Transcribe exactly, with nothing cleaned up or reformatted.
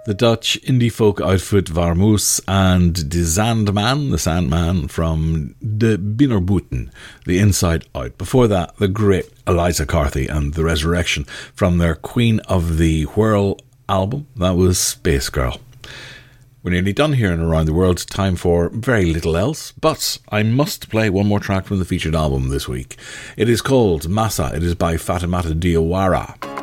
The Dutch indie folk outfit Varmoes and De Sandman, the Sandman from De Binnerbooten, The Inside Out. Before that, the great Eliza Carthy and The Resurrection from their Queen of the Whirl album. That was Space Girl. We're nearly done here and around the world. Time for very little else, but I must play one more track from the featured album this week. It is called Massa. It is by Fatimata Diawara.